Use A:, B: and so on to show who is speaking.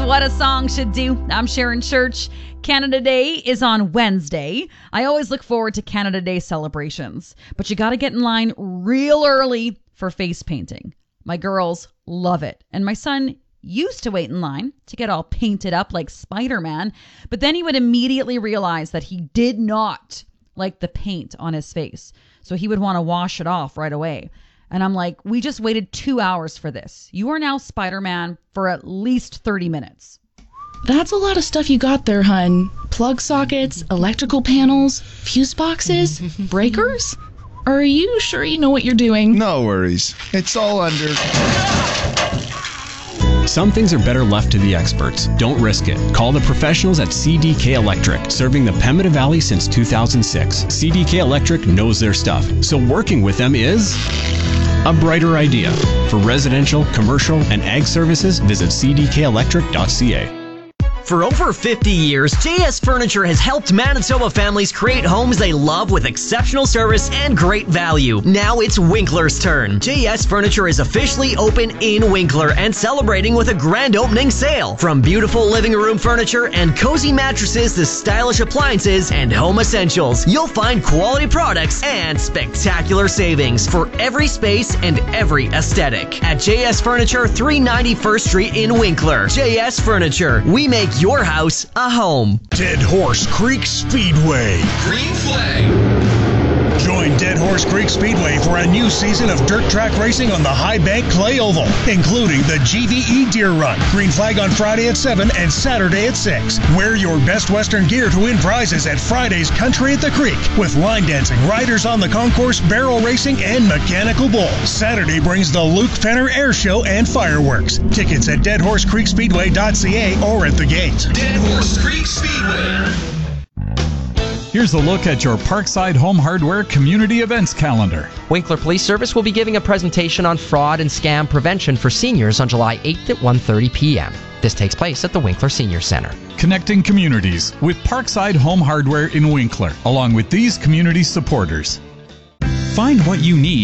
A: What a Song Should Do. I'm Sharon Church. Canada Day is on Wednesday. I always look forward to Canada Day celebrations, but you got to get in line real early for face painting. My girls love it, and my son used to wait in line to get all painted up like Spider-Man, but then he would immediately realize that he did not like the paint on his face, so he would want to wash it off right away. And I'm like, we just waited 2 hours for this. You are now Spider-Man for at least 30 minutes.
B: That's a lot of stuff you got there, hun. Plug sockets, electrical panels, fuse boxes, breakers? Are you sure you know what you're doing?
C: No worries. It's all under...
D: Some things are better left to the experts. Don't risk it. Call the professionals at CDK Electric, serving the Pembina Valley since 2006. CDK Electric knows their stuff, so working with them is a brighter idea. For residential, commercial, and ag services, visit cdkelectric.ca.
E: For over 50 years, JS Furniture has helped Manitoba families create homes they love with exceptional service and great value. Now it's Winkler's turn. JS Furniture is officially open in Winkler and celebrating with a grand opening sale. From beautiful living room furniture and cozy mattresses to stylish appliances and home essentials, you'll find quality products and spectacular savings for every space and every aesthetic. At JS Furniture, 390 First Street in Winkler. JS Furniture. We make your house a home.
F: Dead Horse Creek Speedway.
G: Green flag.
F: Join Dead Horse Creek Speedway for a new season of dirt track racing on the High Bank Clay Oval, including the GVE Deer Run. Green flag on Friday at 7 and Saturday at 6. Wear your best Western gear to win prizes at Friday's Country at the Creek with line dancing, riders on the concourse, barrel racing, and mechanical bull. Saturday brings the Luke Fenner Air Show and fireworks. Tickets at deadhorsecreekspeedway.ca or at the gate.
G: Dead Horse Creek Speedway.
H: Here's a look at your Parkside Home Hardware Community Events calendar.
I: Winkler Police Service will be giving a presentation on fraud and scam prevention for seniors on July 8th at 1:30 p.m. This takes place at the Winkler Senior Center.
H: Connecting communities with Parkside Home Hardware in Winkler, along with these community supporters. Find what you need